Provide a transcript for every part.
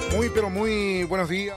Muy, pero muy buenos días.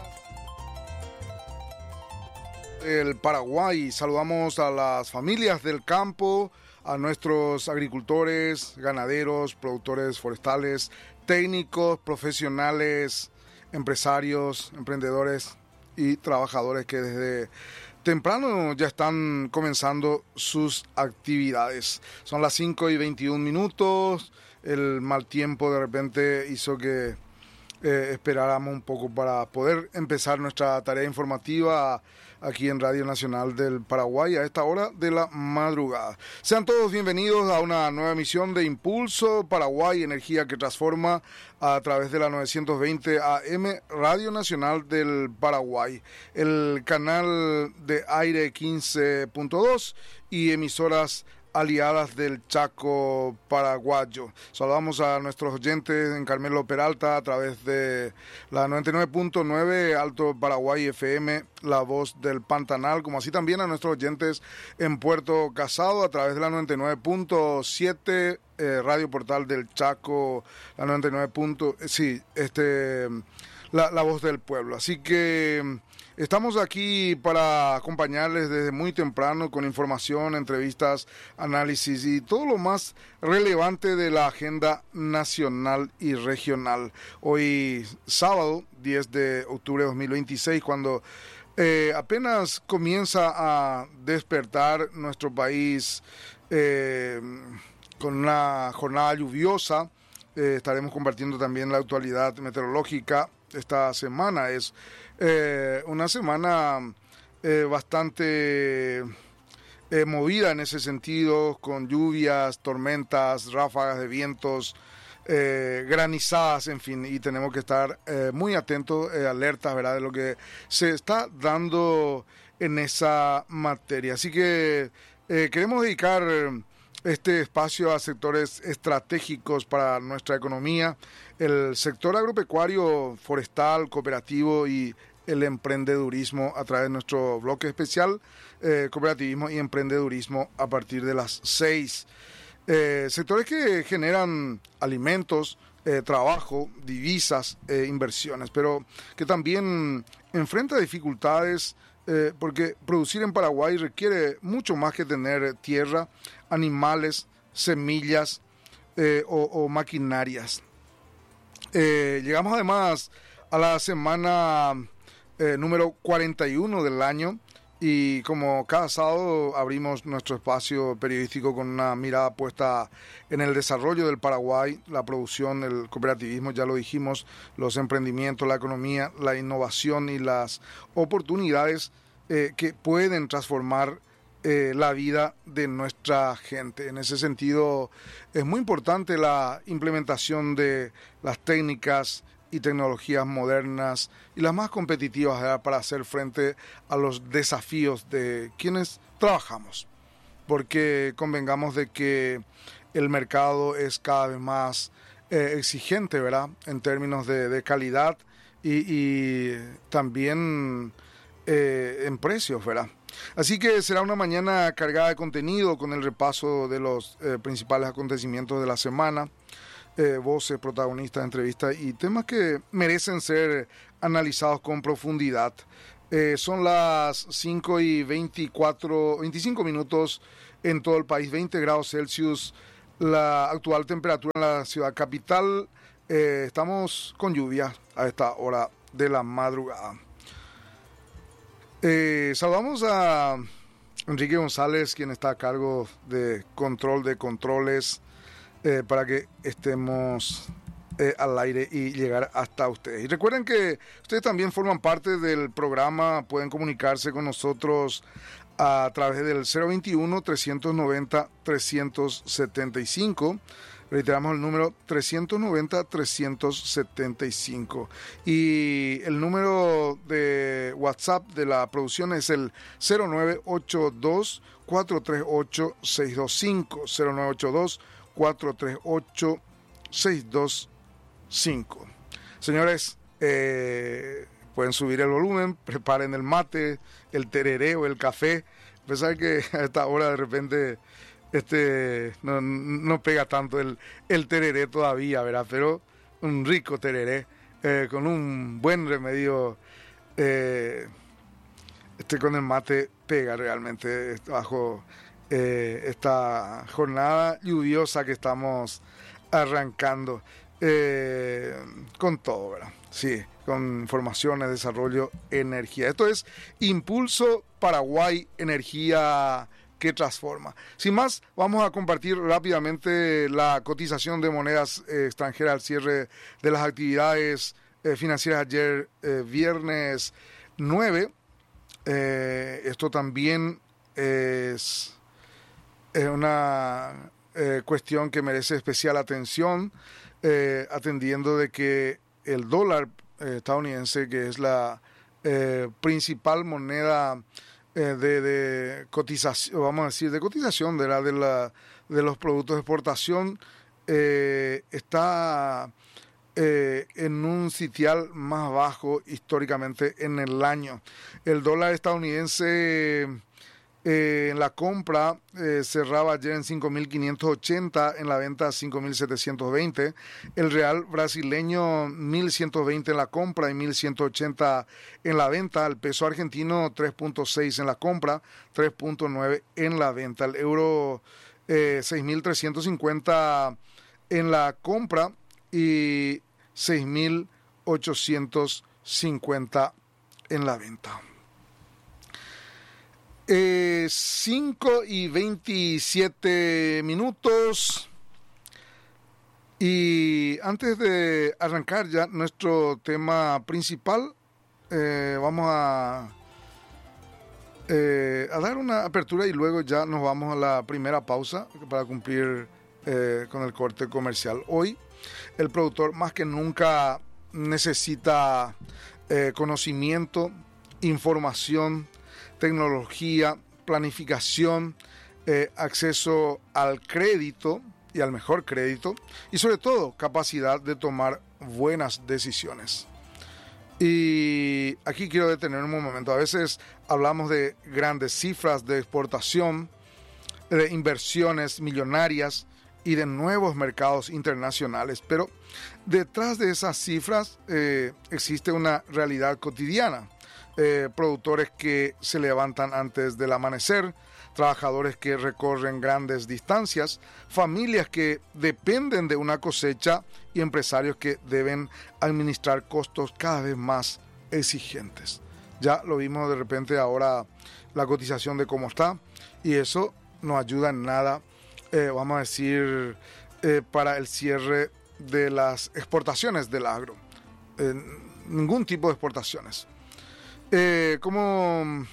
El Paraguay. Saludamos a las familias del campo, a nuestros agricultores, ganaderos, productores forestales, técnicos, profesionales, empresarios, emprendedores y trabajadores que desde temprano ya están comenzando sus actividades. Son las 5:21. El mal tiempo de repente hizo que esperáramos un poco para poder empezar nuestra tarea informativa aquí en Radio Nacional del Paraguay a esta hora de la madrugada. Sean todos bienvenidos a una nueva emisión de Impulso Paraguay, energía que transforma, a través de la 920 AM Radio Nacional del Paraguay, el canal de aire 15.2 y emisoras aliadas del Chaco paraguayo. Saludamos a nuestros oyentes en Carmelo Peralta a través de la 99.9 Alto Paraguay FM, La Voz del Pantanal, como así también a nuestros oyentes en Puerto Casado a través de la 99.7 Radio Portal del Chaco, la 99. La Voz del Pueblo. Así que estamos aquí para acompañarles desde muy temprano con información, entrevistas, análisis y todo lo más relevante de la agenda nacional y regional. Hoy sábado 10 de octubre de 2026, cuando apenas comienza a despertar nuestro país con una jornada lluviosa. Estaremos compartiendo también la actualidad meteorológica. Esta semana es una semana bastante movida en ese sentido, con lluvias, tormentas, ráfagas de vientos, granizadas, en fin, y tenemos que estar muy atentos, alertas, ¿verdad?, de lo que se está dando en esa materia. Así que queremos dedicar este espacio a sectores estratégicos para nuestra economía, el sector agropecuario, forestal, cooperativo y el emprendedurismo a través de nuestro bloque especial, cooperativismo y emprendedurismo a partir de las 6. Sectores que generan alimentos, trabajo, divisas, inversiones, pero que también enfrenta dificultades porque producir en Paraguay requiere mucho más que tener tierra, animales, semillas o maquinarias. Llegamos además a la semana número 41 del año y como cada sábado abrimos nuestro espacio periodístico con una mirada puesta en el desarrollo del Paraguay, la producción, el cooperativismo, ya lo dijimos, los emprendimientos, la economía, la innovación y las oportunidades que pueden transformar la vida de nuestra gente. En ese sentido, es muy importante la implementación de las técnicas y tecnologías modernas y las más competitivas, ¿verdad?, para hacer frente a los desafíos de quienes trabajamos. Porque convengamos de que el mercado es cada vez más exigente, ¿verdad?, en términos de calidad y también en precios, ¿verdad? Así que será una mañana cargada de contenido con el repaso de los principales acontecimientos de la semana, voces, protagonistas, entrevistas y temas que merecen ser analizados con profundidad. Son las 5:25 en todo el país, 20 grados Celsius, la actual temperatura en la ciudad capital. Estamos con lluvia a esta hora de la madrugada. Saludamos a Enrique González, quien está a cargo de control de controles, para que estemos al aire y llegar hasta ustedes. Y recuerden que ustedes también forman parte del programa, pueden comunicarse con nosotros a través del 021-390-375. Reiteramos el número 390-375. Y el número de WhatsApp de la producción es el 0982-438-625. 0982-438-625. Señores, pueden subir el volumen, preparen el mate, el tereré o el café. A pesar que a esta hora de repente no pega tanto el tereré todavía, ¿verdad? Pero un rico tereré con un buen remedio. Con el mate pega realmente bajo esta jornada lluviosa que estamos arrancando con todo, ¿verdad? Sí, con informaciones, desarrollo, energía. Esto es Impulso Paraguay, energía que transforma. Sin más, vamos a compartir rápidamente la cotización de monedas extranjeras al cierre de las actividades financieras ayer, viernes 9. Esto también es una cuestión que merece especial atención, atendiendo de que el dólar estadounidense, que es la principal moneda de cotización, vamos a decir, de cotización de los productos de exportación, está en un sitial más bajo históricamente en el año. El dólar estadounidense en la compra cerraba ayer en 5.580, en la venta 5.720. El real brasileño 1.120 en la compra y 1.180 en la venta. El peso argentino 3.6 en la compra, 3.9 en la venta. El euro 6.350 en la compra y 6.850 en la venta. 5:27. Y antes de arrancar ya nuestro tema principal, vamos a dar una apertura y luego ya nos vamos a la primera pausa para cumplir con el corte comercial. Hoy el productor más que nunca necesita conocimiento, información, tecnología, planificación, acceso al crédito y al mejor crédito y sobre todo capacidad de tomar buenas decisiones. Y aquí quiero detenerme un momento. A veces hablamos de grandes cifras de exportación, de inversiones millonarias y de nuevos mercados internacionales, pero detrás de esas cifras existe una realidad cotidiana. Productores que se levantan antes del amanecer, trabajadores que recorren grandes distancias, familias que dependen de una cosecha y empresarios que deben administrar costos cada vez más exigentes. Ya lo vimos de repente ahora la cotización de cómo está y eso no ayuda en nada, vamos a decir, para el cierre de las exportaciones del agro. Ningún tipo de exportaciones. Como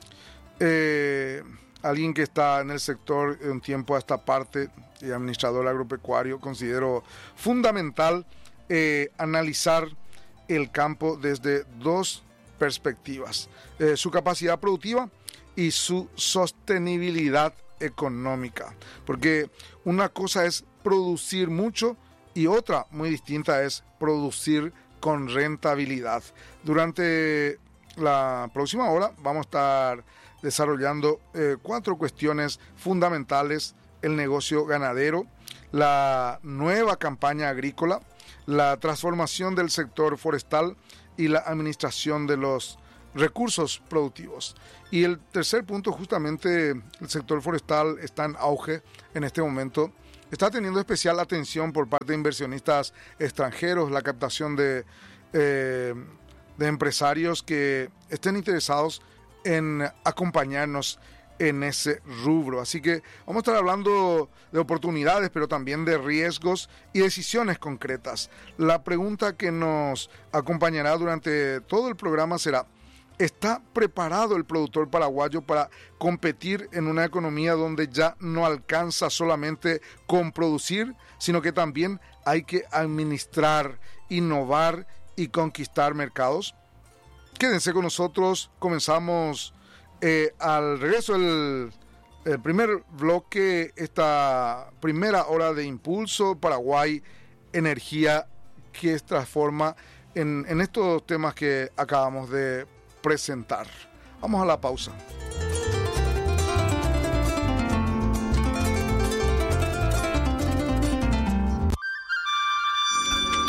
alguien que está en el sector de un tiempo a esta parte y administrador agropecuario, considero fundamental analizar el campo desde dos perspectivas: su capacidad productiva y su sostenibilidad económica, porque una cosa es producir mucho y otra muy distinta es producir con rentabilidad. Durante la próxima hora vamos a estar desarrollando 4 cuestiones fundamentales: el negocio ganadero, la nueva campaña agrícola, la transformación del sector forestal y la administración de los recursos productivos. Y el tercer punto, justamente el sector forestal está en auge en este momento, está teniendo especial atención por parte de inversionistas extranjeros, la captación de empresarios que estén interesados en acompañarnos en ese rubro. Así que vamos a estar hablando de oportunidades, pero también de riesgos y decisiones concretas. La pregunta que nos acompañará durante todo el programa será: ¿está preparado el productor paraguayo para competir en una economía donde ya no alcanza solamente con producir, sino que también hay que administrar, innovar y conquistar mercados? Quédense con nosotros, comenzamos al regreso del primer bloque, esta primera hora de Impulso Paraguay, energía que transforma en estos temas que acabamos de presentar. Vamos a la pausa.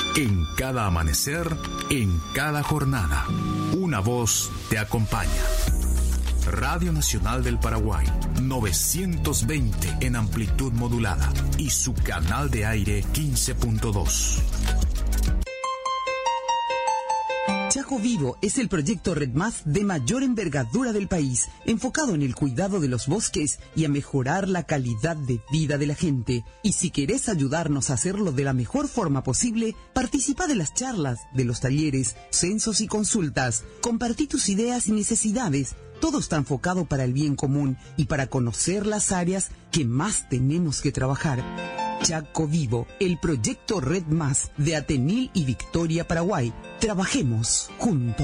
En cada amanecer, en cada jornada, una voz te acompaña. Radio Nacional del Paraguay, 920 en amplitud modulada y su canal de aire 15.2. Chaco Vivo es el proyecto RedMás de mayor envergadura del país, enfocado en el cuidado de los bosques y a mejorar la calidad de vida de la gente. Y si querés ayudarnos a hacerlo de la mejor forma posible, participa de las charlas, de los talleres, censos y consultas. Compartí tus ideas y necesidades. Todo está enfocado para el bien común y para conocer las áreas que más tenemos que trabajar. Chaco Vivo, el proyecto RedMás de Atenil y Victoria, Paraguay. Trabajemos juntos.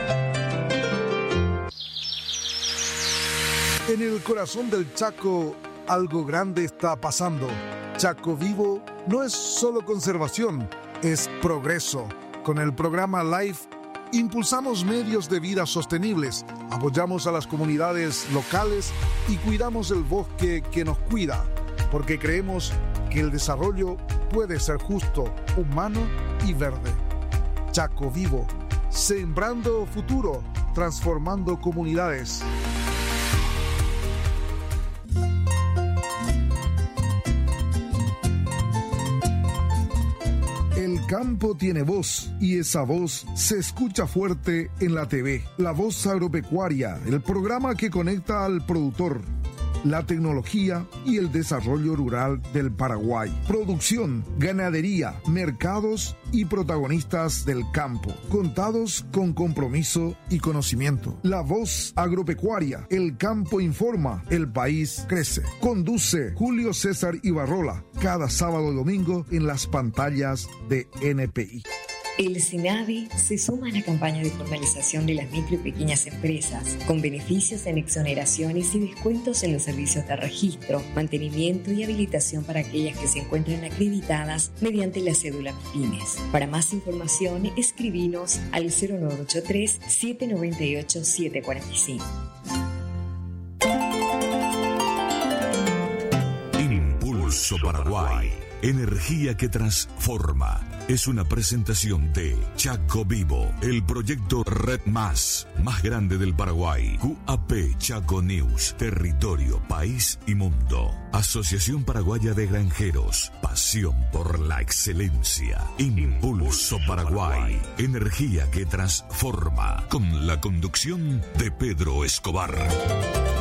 En el corazón del Chaco, algo grande está pasando. Chaco Vivo no es solo conservación, es progreso. Con el programa LIFE, impulsamos medios de vida sostenibles, apoyamos a las comunidades locales y cuidamos el bosque que nos cuida, porque creemos que el desarrollo puede ser justo, humano y verde. Chaco Vivo, sembrando futuro, transformando comunidades. El campo tiene voz y esa voz se escucha fuerte en la TV. La Voz Agropecuaria, el programa que conecta al productor, la tecnología y el desarrollo rural del Paraguay. Producción, ganadería, mercados y protagonistas del campo, contados con compromiso y conocimiento. La Voz Agropecuaria, el campo informa, el país crece. Conduce Julio César Ibarrola, cada sábado y domingo en las pantallas de NPI. El SENAVE se suma a la campaña de formalización de las micro y pequeñas empresas, con beneficios en exoneraciones y descuentos en los servicios de registro, mantenimiento y habilitación para aquellas que se encuentren acreditadas mediante la cédula MIPYMES. Para más información, escribinos al 0983-798-745. Impulso Paraguay. Energía que transforma. Es una presentación de Chaco Vivo, el proyecto RedMás, más grande del Paraguay. QAP Chaco News, territorio, país y mundo. Asociación Paraguaya de Granjeros, pasión por la excelencia. Impulso Paraguay, energía que transforma. Con la conducción de Pedro Escobar.